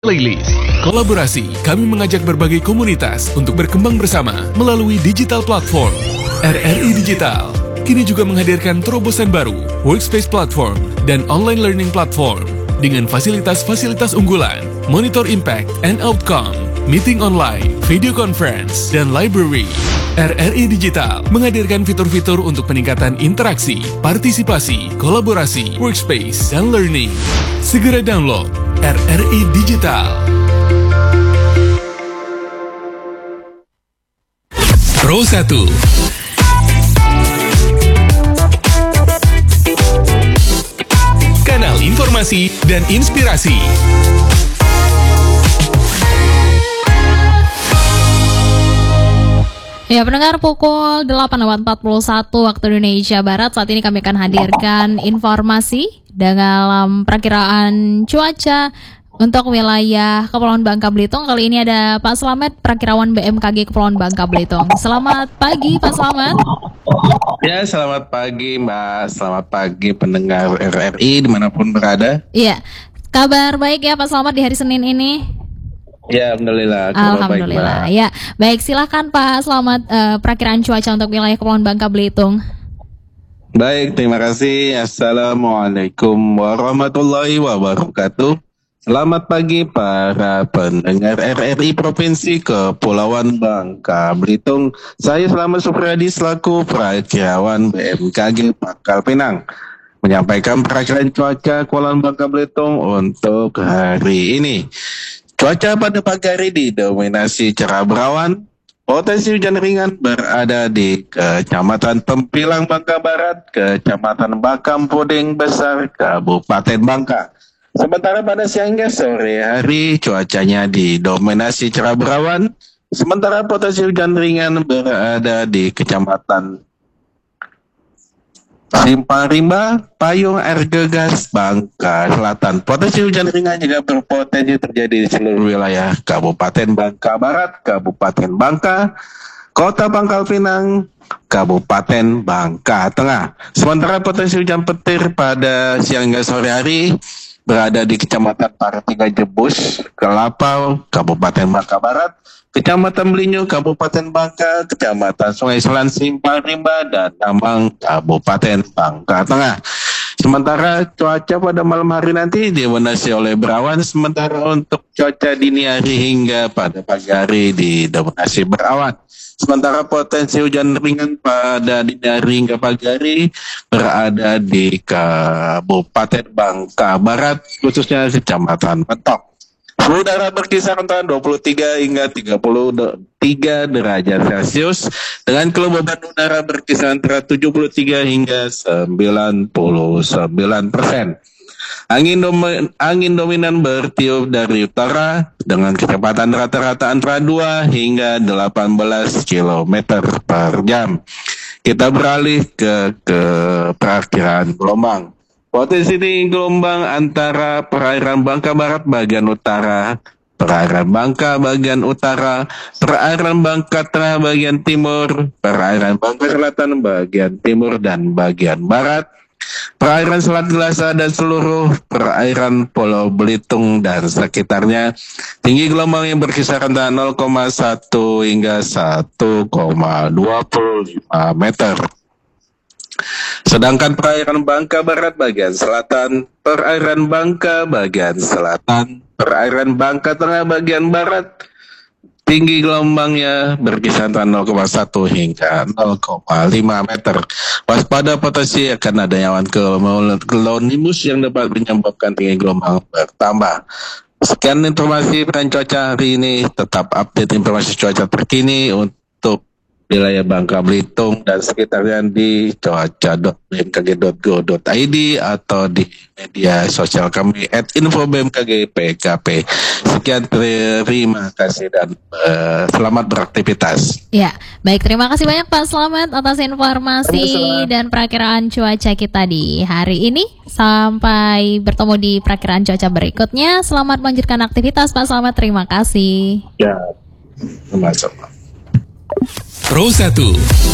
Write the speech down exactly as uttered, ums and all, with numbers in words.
Playlist. Kolaborasi, kami mengajak berbagai komunitas untuk berkembang bersama melalui digital platform. R R I Digital kini juga menghadirkan terobosan baru, workspace platform, dan online learning platform dengan fasilitas-fasilitas unggulan, monitor impact and outcome, meeting online, video conference, dan library. R R I Digital menghadirkan fitur-fitur untuk peningkatan interaksi, partisipasi, kolaborasi, workspace, dan learning. Segera download R R I Digital. Pro satu. Kanal informasi dan inspirasi. Ya, pendengar, pukul delapan lewat empat puluh satu waktu Indonesia Barat. Saat ini kami akan hadirkan informasi dalam perakiraan cuaca untuk wilayah Kepulauan Bangka Belitung. Kali ini ada Pak Slamet, Perakirawan B M K G Kepulauan Bangka Belitung. Selamat pagi, Pak Slamet. Ya, selamat pagi, Mbak. Selamat pagi pendengar R R I dimanapun berada. Iya, kabar baik ya Pak Slamet di hari Senin ini? Ya, alhamdulillah. Alhamdulillah. Baik, ya, baik. Silakan Pak Slamet, uh, perakiraan cuaca untuk wilayah Kepulauan Bangka Belitung. Baik, terima kasih. Assalamualaikum warahmatullahi wabarakatuh. Selamat pagi para pendengar R R I Provinsi Kepulauan Bangka Belitung. Saya Slamet Supriyadi selaku Perakirawan B M K G Pangkal Pinang menyampaikan perakiraan cuaca Kepulauan Bangka Belitung untuk hari ini. Cuaca pada pagi hari didominasi cerah berawan, potensi hujan ringan berada di Kecamatan Tempilang Bangka Barat, Kecamatan Bakam Puding Besar, Kabupaten Bangka. Sementara pada siang hingga sore hari cuacanya didominasi cerah berawan, sementara potensi hujan ringan berada di Kecamatan Simpang Rimba, Payung Air Gegas, Bangka Selatan. Potensi hujan ringan juga berpotensi terjadi di seluruh wilayah Kabupaten Bangka Barat, Kabupaten Bangka, Kota Pangkal Pinang, Kabupaten Bangka Tengah. Sementara potensi hujan petir pada siang hingga sore hari berada di Kecamatan Paratiga Jebus, Kelapau, Kabupaten Bangka Barat, Kecamatan Belinyu, Kabupaten Bangka, Kecamatan Sungai Selan, Simpang Rimba, dan Tambang, Kabupaten Bangka Tengah. Sementara cuaca pada malam hari nanti didominasi oleh berawan, sementara untuk cuaca dini hari hingga pada pagi hari didominasi berawan. Sementara potensi hujan ringan pada dini hari hingga pagi hari berada di Kabupaten Bangka Barat, khususnya Kecamatan Mentok. Suhu udara berkisar antara dua puluh tiga hingga tiga puluh tiga derajat Celcius dengan kelembaban udara berkisar antara tujuh puluh tiga hingga sembilan puluh sembilan persen. Angin, domin, angin dominan bertiup dari utara dengan kecepatan rata-rata antara dua hingga delapan belas kilometer per jam. Kita beralih ke, ke perakiraan gelombang. Potensi tinggi gelombang antara perairan Bangka Barat bagian utara, perairan Bangka bagian utara, perairan Bangka Tengah bagian timur, perairan Bangka Selatan bagian timur dan bagian barat, perairan Selat Gelasa dan seluruh perairan Pulau Belitung dan sekitarnya. Tinggi gelombang yang berkisar antara nol koma satu hingga satu koma dua lima meter. Sedangkan perairan Bangka Barat bagian selatan, perairan Bangka bagian selatan, perairan Bangka Tengah bagian barat, tinggi gelombangnya berkisar antara nol koma satu hingga nol koma lima meter. Waspada potensi akan adanya awan cumulonimbus yang dapat menyebabkan tinggi gelombang bertambah. Sekian informasi perakiraan cuaca hari ini. Tetap update informasi cuaca terkini untuk wilayah Bangka Belitung dan sekitarnya di cuaca dot b m k g dot go dot i d atau di media sosial kami at info b m k g p k p. Sekian, terima kasih dan uh, selamat beraktivitas. Ya, baik, terima kasih banyak Pak Slamet atas informasi dan perakiraan cuaca kita di hari ini. Sampai bertemu di perakiraan cuaca berikutnya. Selamat melanjutkan aktivitas Pak Slamet, terima kasih. Ya, sama-sama. Pro satu.